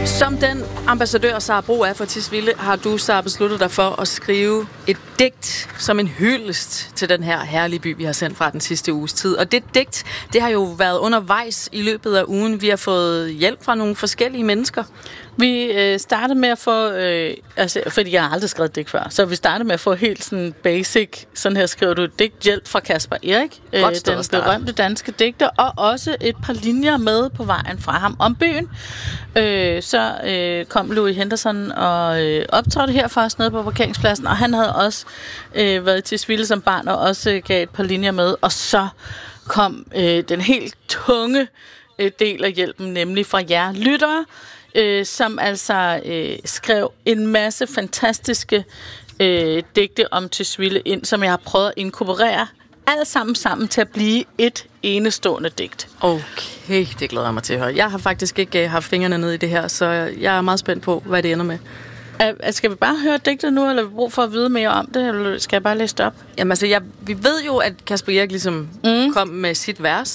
Som den ambassadør, Sara Bro er for Tisvilde, har du, Sara, besluttet dig for at skrive et digt som en hyldest til den her herlige by, vi har sendt fra den sidste uges tid. Og det digt, det har jo været undervejs i løbet af ugen. Vi har fået hjælp fra nogle forskellige mennesker. Vi startede med at få, fordi jeg har aldrig skrevet digt før, så vi startede med at få helt sådan basic, sådan her skriver du et digt, hjælp fra Kasper Erik, den berømte danske digter, og også et par linjer med på vejen fra ham om byen. Så kom Louis Henderson og optrådte her for os nede på parkeringspladsen, og han havde også været til Tisvilde som barn, og også gav et par linjer med, og så kom den helt tunge del af hjælpen, nemlig fra jer lyttere, som altså skrev en masse fantastiske digte om Tisvilde ind, som jeg har prøvet at inkorporere alt sammen til at blive et enestående digt. Okay, det glæder jeg mig til at høre. Jeg har faktisk ikke haft fingrene nede i det her, så jeg er meget spændt på, hvad det ender med. Skal vi bare høre digtet nu, eller har vi brug for at vide mere om det, eller skal jeg bare læse det op? Jamen altså, vi ved jo, at Kasper Erik ligesom kom med sit vers,